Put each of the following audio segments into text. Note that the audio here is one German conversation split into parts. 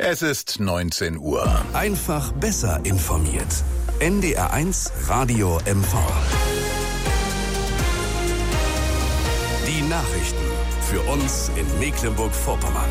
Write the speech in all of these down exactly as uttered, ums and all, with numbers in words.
Es ist neunzehn Uhr. Einfach besser informiert. N D R eins Radio M V. Die Nachrichten für uns in Mecklenburg-Vorpommern.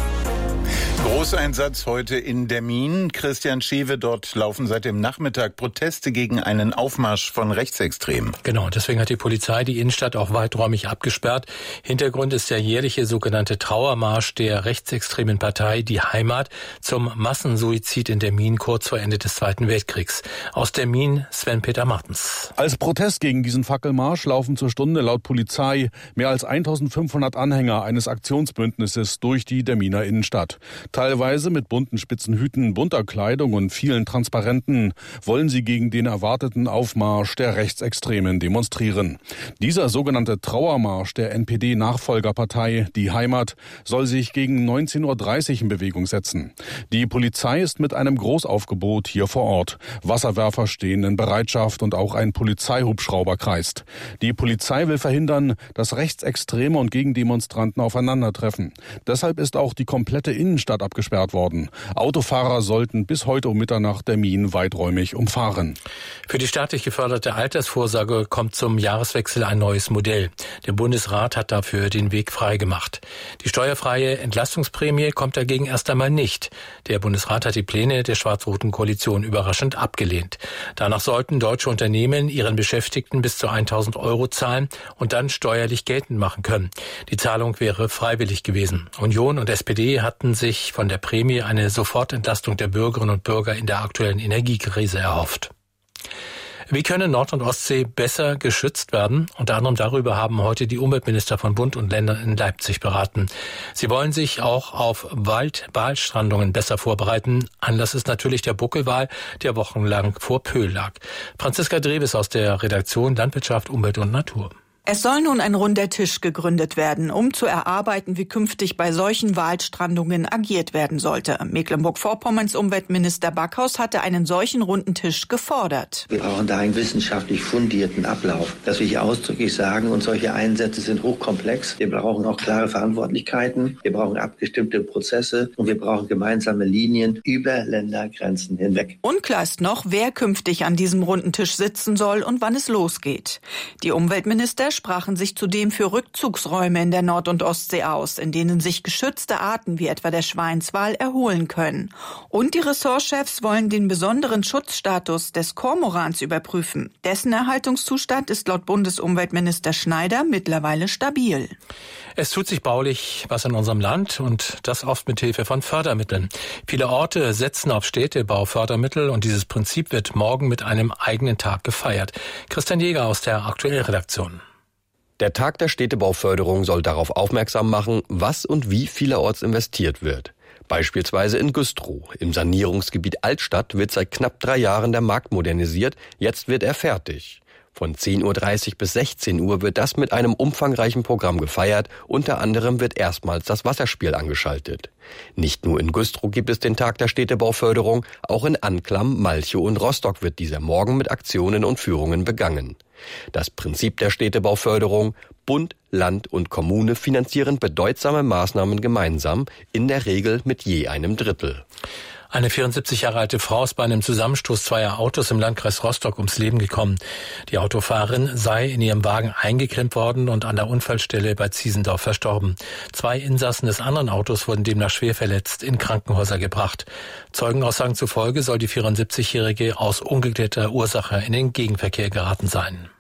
Großeinsatz heute in Demmin. Christian Schewe, dort laufen seit dem Nachmittag Proteste gegen einen Aufmarsch von Rechtsextremen. Genau, deswegen hat die Polizei die Innenstadt auch weiträumig abgesperrt. Hintergrund ist der jährliche sogenannte Trauermarsch der rechtsextremen Partei Die Heimat zum Massensuizid in Demmin kurz vor Ende des Zweiten Weltkriegs. Aus Demmin Sven-Peter Martens. Als Protest gegen diesen Fackelmarsch laufen zur Stunde laut Polizei mehr als eintausendfünfhundert Anhänger eines Aktionsbündnisses durch die Demminer Innenstadt. Teilweise mit bunten spitzen Hüten, bunter Kleidung und vielen Transparenten wollen sie gegen den erwarteten Aufmarsch der Rechtsextremen demonstrieren. Dieser sogenannte Trauermarsch der N P D-Nachfolgerpartei Die Heimat soll sich gegen neunzehn Uhr dreißig in Bewegung setzen. Die Polizei ist mit einem Großaufgebot hier vor Ort. Wasserwerfer stehen in Bereitschaft und auch ein Polizeihubschrauber kreist. Die Polizei will verhindern, dass Rechtsextreme und Gegendemonstranten aufeinandertreffen. Deshalb ist auch die komplette Innenstadt abgesperrt worden. Autofahrer sollten bis heute um Mitternacht Demmin weiträumig umfahren. Für die staatlich geförderte Altersvorsorge kommt zum Jahreswechsel ein neues Modell. Der Bundesrat hat dafür den Weg freigemacht. Die steuerfreie Entlastungsprämie kommt dagegen erst einmal nicht. Der Bundesrat hat die Pläne der schwarz-roten Koalition überraschend abgelehnt. Danach sollten deutsche Unternehmen ihren Beschäftigten bis zu tausend Euro zahlen und dann steuerlich geltend machen können. Die Zahlung wäre freiwillig gewesen. Union und S P D hatten sich von der Prämie eine Sofortentlastung der Bürgerinnen und Bürger in der aktuellen Energiekrise erhofft. Wie können Nord- und Ostsee besser geschützt werden? Unter anderem darüber haben heute die Umweltminister von Bund und Ländern in Leipzig beraten. Sie wollen sich auch auf Wald-Walstrandungen besser vorbereiten. Anlass ist natürlich der Buckelwal, der wochenlang vor Pöhl lag. Franziska Dreves aus der Redaktion Landwirtschaft, Umwelt und Natur. Es soll nun ein runder Tisch gegründet werden, um zu erarbeiten, wie künftig bei solchen Walstrandungen agiert werden sollte. Mecklenburg-Vorpommerns Umweltminister Backhaus hatte einen solchen runden Tisch gefordert. Wir brauchen da einen wissenschaftlich fundierten Ablauf. Das will ich ausdrücklich sagen. Und solche Einsätze sind hochkomplex. Wir brauchen auch klare Verantwortlichkeiten. Wir brauchen abgestimmte Prozesse. Und wir brauchen gemeinsame Linien über Ländergrenzen hinweg. Unklar ist noch, wer künftig an diesem runden Tisch sitzen soll und wann es losgeht. Die Umweltminister sprachen sich zudem für Rückzugsräume in der Nord- und Ostsee aus, in denen sich geschützte Arten wie etwa der Schweinswal erholen können. Und die Ressortchefs wollen den besonderen Schutzstatus des Kormorans überprüfen. Dessen Erhaltungszustand ist laut Bundesumweltminister Schneider mittlerweile stabil. Es tut sich baulich was in unserem Land und das oft mit Hilfe von Fördermitteln. Viele Orte setzen auf Städtebaufördermittel und dieses Prinzip wird morgen mit einem eigenen Tag gefeiert. Christian Jäger aus der aktuellen Redaktion. Der Tag der Städtebauförderung soll darauf aufmerksam machen, was und wie vielerorts investiert wird. Beispielsweise in Güstrow. Im Sanierungsgebiet Altstadt wird seit knapp drei Jahren der Markt modernisiert. Jetzt wird er fertig. Von zehn Uhr dreißig bis sechzehn Uhr wird das mit einem umfangreichen Programm gefeiert. Unter anderem wird erstmals das Wasserspiel angeschaltet. Nicht nur in Güstrow gibt es den Tag der Städtebauförderung, auch in Anklam, Malchow und Rostock wird dieser morgen mit Aktionen und Führungen begangen. Das Prinzip der Städtebauförderung: Bund, Land und Kommune finanzieren bedeutsame Maßnahmen gemeinsam, in der Regel mit je einem Drittel. Eine vierundsiebzig Jahre alte Frau ist bei einem Zusammenstoß zweier Autos im Landkreis Rostock ums Leben gekommen. Die Autofahrerin sei in ihrem Wagen eingeklemmt worden und an der Unfallstelle bei Ziesendorf verstorben. Zwei Insassen des anderen Autos wurden demnach schwer verletzt in Krankenhäuser gebracht. Zeugenaussagen zufolge soll die vierundsiebzigjährige aus ungeklärter Ursache in den Gegenverkehr geraten sein.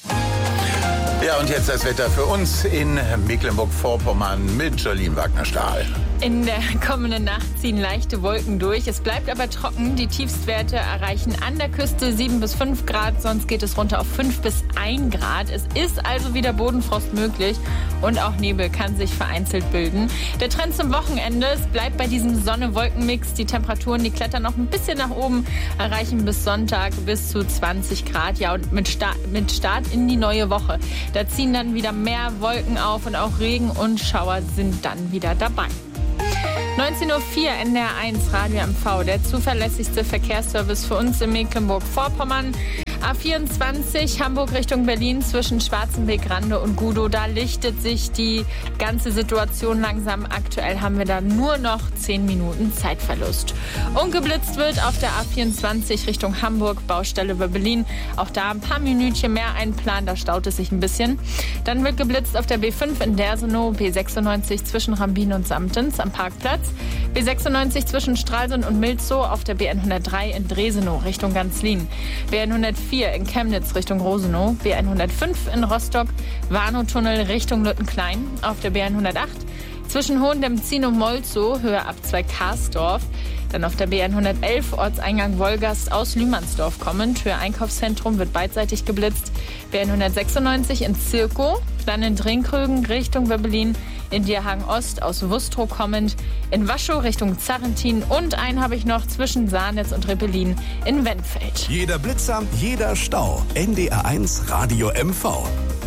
Ja, und jetzt das Wetter für uns in Mecklenburg-Vorpommern mit Jolene Wagner-Stahl. In der kommenden Nacht ziehen leichte Wolken durch. Es bleibt aber trocken. Die Tiefstwerte erreichen an der Küste sieben bis fünf Grad. Sonst geht es runter auf fünf bis ein Grad. Es ist also wieder Bodenfrost möglich. Und auch Nebel kann sich vereinzelt bilden. Der Trend zum Wochenende, es bleibt bei diesem Sonne-Wolken-Mix. Die Temperaturen, die klettern noch ein bisschen nach oben, erreichen bis Sonntag bis zu zwanzig Grad. Ja, und mit Start, mit Start in die neue Woche. Da ziehen dann wieder mehr Wolken auf und auch Regen und Schauer sind dann wieder dabei. neunzehn Uhr vier N D R eins Radio M V, der zuverlässigste Verkehrsservice für uns in Mecklenburg-Vorpommern. A vierundzwanzig Hamburg Richtung Berlin zwischen Schwarzenbeck, Rande und Gudow. Da lichtet sich die ganze Situation langsam. Aktuell haben wir da nur noch zehn Minuten Zeitverlust. Und geblitzt wird auf der A vierundzwanzig Richtung Hamburg, Baustelle über Berlin. Auch da ein paar Minütchen mehr einplanen, da staut es sich ein bisschen. Dann wird geblitzt auf der B fünf in Dersenow, B sechsundneunzig zwischen Rambin und Samtens am Parkplatz, B sechsundneunzig zwischen Stralsund und Milzow auf der B hundertdrei in Dresenow Richtung Ganzlin, B hundertvier in Chemnitz Richtung Rosenow, B hundertfünf in Rostock, Warnow-Tunnel Richtung Lüttenklein auf der B hundertacht, zwischen Hohendemm-Ziehen und Molzow, Höhe Abzweig Karsdorf, dann auf der B hundertelf Ortseingang Wolgast aus Lühmannsdorf kommend, Höhe Einkaufszentrum wird beidseitig geblitzt, B hundertsechsundneunzig in Zirkow, dann in Drinkrögen Richtung Wöbbelin, in Dierhagen Ost aus Wustrow kommend, in Waschow Richtung Zarrentin und einen habe ich noch zwischen Saarnetz und Rippelin in Wendfeld. Jeder Blitzer, jeder Stau. N D R eins Radio M V.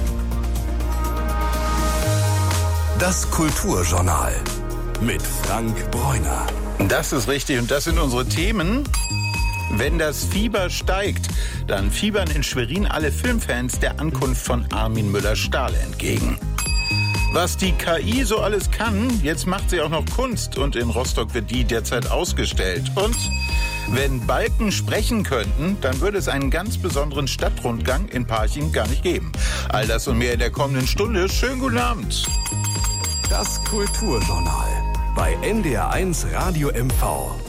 Das Kulturjournal mit Frank Bräuner. Das ist richtig und das sind unsere Themen. Wenn das Fieber steigt, dann fiebern in Schwerin alle Filmfans der Ankunft von Armin Müller-Stahl entgegen. Was die K I so alles kann, jetzt macht sie auch noch Kunst und in Rostock wird die derzeit ausgestellt. Und wenn Balken sprechen könnten, dann würde es einen ganz besonderen Stadtrundgang in Parchim gar nicht geben. All das und mehr in der kommenden Stunde. Schönen guten Abend. Das Kulturjournal bei N D R eins Radio M V.